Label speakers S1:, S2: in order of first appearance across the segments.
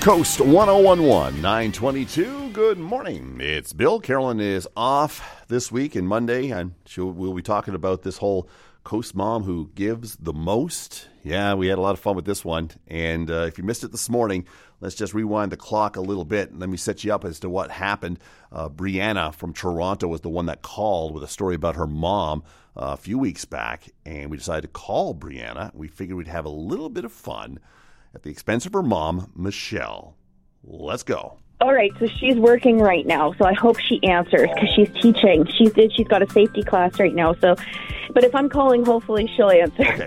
S1: Coast 1011, 922. Good morning. It's Bill. Carolyn is off this week and Monday, and we'll be talking about this whole Coast mom who gives the most. Yeah, we had a lot of fun with this one. And if you missed it this morning, let's just rewind the clock a little bit and let me set you up as to what happened. Brianna from Toronto was the one that called with a story about her mom a few weeks back, and we decided to call Brianna. We figured we'd have a little bit of fun at the expense of her mom, Michelle. Let's go.
S2: All right, so she's working right now, so I hope she answers because she's teaching. She's got a safety class right now, so. But if I'm calling, hopefully she'll answer.
S1: Okay.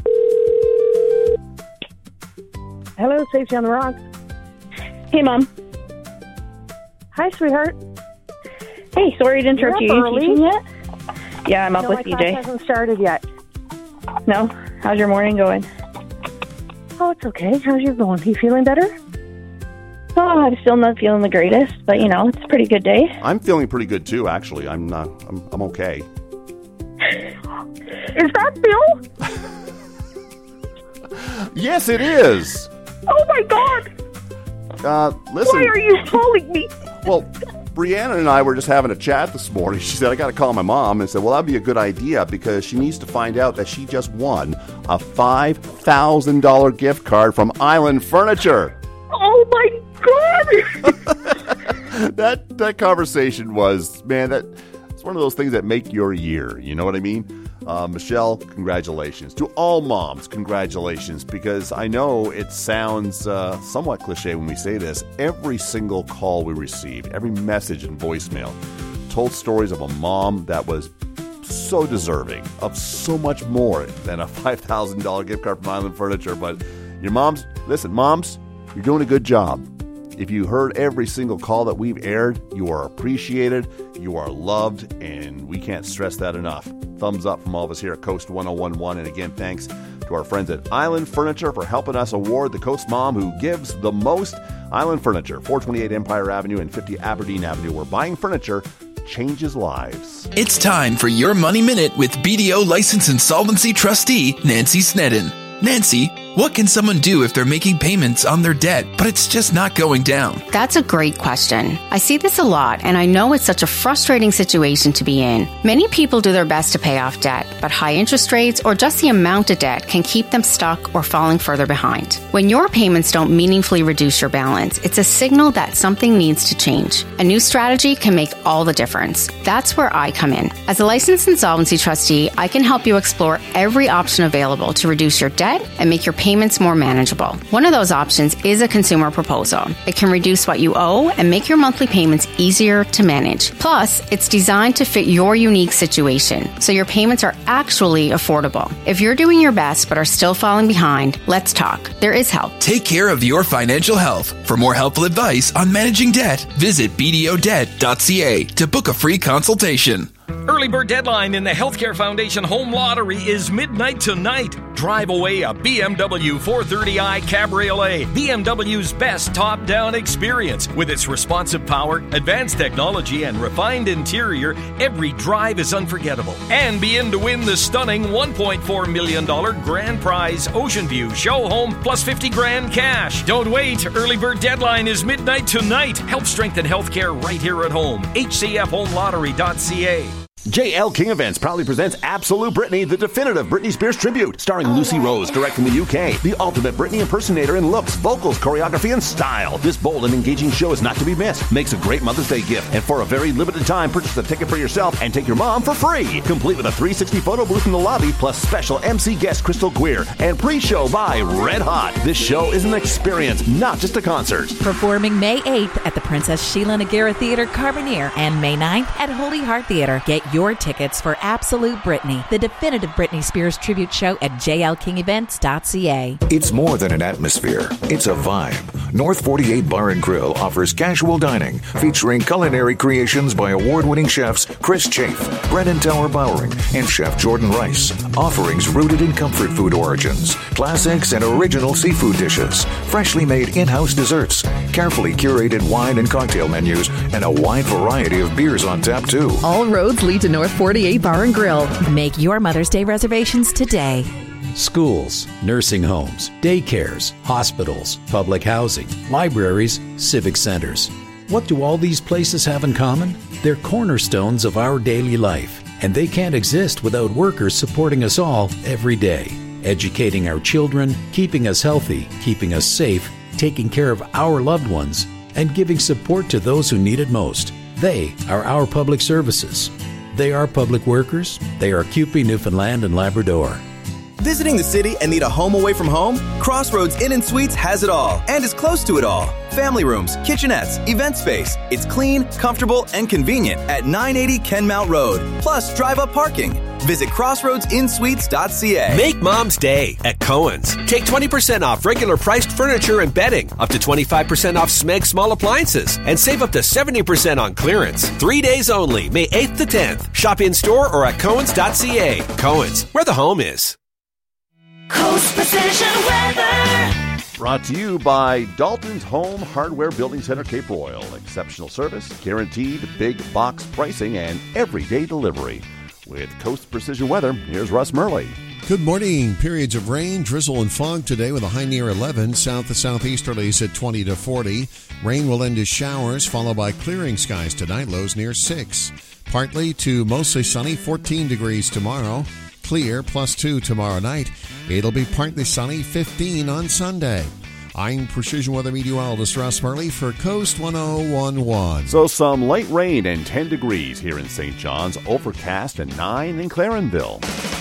S3: Hello, Safety on the Rocks.
S2: Hey, Mom.
S3: Hi, sweetheart.
S2: Hey, sorry to interrupt you. Are you teaching yet? Yeah, I'm up with
S3: my
S2: BJ.
S3: class hasn't started yet.
S2: No? How's your morning going?
S3: Oh, it's okay. How's yours going? You feeling better?
S2: Oh, I'm still not feeling the greatest, but, it's a pretty good day.
S1: I'm feeling pretty good, too, actually. I'm okay.
S3: Is that Bill?
S1: Yes, it is.
S3: Oh, my God.
S1: Listen.
S3: Why are you calling me?
S1: Well, Brianna and I were just having a chat this morning. She said, I got to call my mom. And said, well, that'd be a good idea because she needs to find out that she just won a $5,000 gift card from Island Furniture.
S3: Oh, my God.
S1: That conversation was, man, it's one of those things that make your year. You know what I mean? Michelle, congratulations. To all moms, congratulations, because I know it sounds somewhat cliche when we say this. Every single call we received, every message and voicemail told stories of a mom that was so deserving of so much more than a $5,000 gift card from Island Furniture. But your moms, listen, moms, you're doing a good job. If you heard every single call that we've aired, you are appreciated, you are loved, and we can't stress that enough. Thumbs up from all of us here at Coast 1011. And again, thanks to our friends at Island Furniture for helping us award the Coast mom who gives the most. Island Furniture, 428 Empire Avenue and 50 Aberdeen Avenue, where buying furniture changes lives.
S4: It's time for your Money Minute with BDO License Insolvency Trustee Nancy Snedden. Nancy, what can someone do if they're making payments on their debt, but it's just not going down?
S5: That's a great question. I see this a lot, and I know it's such a frustrating situation to be in. Many people do their best to pay off debt, but high interest rates or just the amount of debt can keep them stuck or falling further behind. When your payments don't meaningfully reduce your balance, it's a signal that something needs to change. A new strategy can make all the difference. That's where I come in. As a licensed insolvency trustee, I can help you explore every option available to reduce your debt and make your payments more manageable. One of those options is a consumer proposal. It can reduce what you owe and make your monthly payments easier to manage. Plus, it's designed to fit your unique situation, so your payments are actually affordable. If you're doing your best but are still falling behind, let's talk. There is help.
S4: Take care of your financial health. For more helpful advice on managing debt, visit bdodebt.ca to book a free consultation.
S6: Early bird deadline in the Healthcare Foundation Home Lottery is midnight tonight. Drive away a BMW 430i Cabriolet, BMW's best top-down experience. With its responsive power, advanced technology, and refined interior, every drive is unforgettable. And be in to win the stunning $1.4 million grand prize Ocean View Show Home plus $50,000 cash. Don't wait. Early bird deadline is midnight tonight. Help strengthen healthcare right here at home. HCFHomeLottery.ca.
S1: JL King Events proudly presents Absolute Britney, the definitive Britney Spears tribute, starring Lucy Rose, direct from the UK, the ultimate Britney impersonator in looks, vocals, choreography, and style. This bold and engaging show is not to be missed. Makes a great Mother's Day gift, and for a very limited time, purchase a ticket for yourself and take your mom for free. Complete with a 360 photo booth in the lobby, plus special MC guest Crystal Queer, and pre-show by Red Hot. This show is an experience, not just a concert.
S7: Performing May 8th at the Princess Sheila Nagara Theater, Carbonear, and May 9th at Holy Heart Theater. Get your tickets for Absolute Britney, the definitive Britney Spears tribute show at jlkingevents.ca.
S8: It's more than an atmosphere. It's a vibe. North 48 Bar and Grill offers casual dining featuring culinary creations by award-winning chefs Chris Chafe, Brennan Tower Bowering, and Chef Jordan Rice. Offerings rooted in comfort food origins, classics and original seafood dishes, freshly made in-house desserts, carefully curated wine and cocktail menus, and a wide variety of beers on tap too.
S9: All roads lead to North 48 Bar and Grill.
S7: Make your Mother's Day reservations today.
S9: schools, nursing homes, daycares, hospitals, public housing, libraries, civic centers. What do all these places have in common? They're cornerstones of our daily life, and they can't exist without workers supporting us all every day, educating our children, keeping us healthy, keeping us safe, taking care of our loved ones, and giving support to those who need it most. They are our public services. They are public workers. They are CUPE Newfoundland and Labrador.
S10: Visiting the city and need a home away from home? Crossroads Inn & Suites has it all and is close to it all. Family rooms, kitchenettes, event space. It's clean, comfortable, and convenient at 980 Kenmount Road. Plus drive-up parking. Visit crossroadsinsuites.ca.
S11: Make Mom's Day at Cohen's. Take 20% off regular priced furniture and bedding, up to 25% off Smeg small appliances, and save up to 70% on clearance. 3 days only, May 8th to 10th. Shop in-store or at cohens.ca. Cohen's, where the home is.
S12: Coast Precision Weather.
S1: Brought to you by Dalton's Home Hardware Building Center, Cape Royal. Exceptional service, guaranteed big box pricing, and everyday delivery. With Coast Precision Weather, here's Russ Murley.
S13: Good morning. Periods of rain, drizzle, and fog today with a high near 11. South to southeasterlies at 20 to 40. Rain will end as showers, followed by clearing skies tonight. Lows near 6. Partly to mostly sunny, 14 degrees tomorrow. Clear, +2 tomorrow night. It'll be partly sunny, 15 on Sunday. I'm Precision Weather Meteorologist Russ Murley for Coast 1011.
S1: So some light rain and 10 degrees here in St. John's, overcast and 9 in Clarenville.